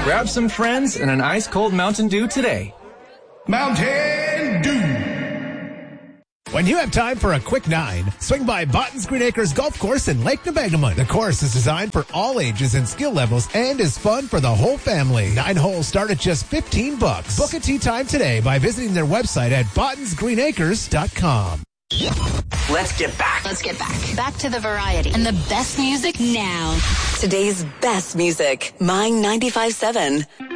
Grab some friends and an ice-cold Mountain Dew today. Mountain Dew. When you have time for a quick 9, swing by Botton's Green Acres Golf Course in Lake Nebagamon. The course is designed for all ages and skill levels and is fun for the whole family. 9 holes start at just $15. Book a tee time today by visiting their website at bottonsgreenacres.com. Let's get back. Back to the variety. And the best music now. Today's best music. Mine 95.7.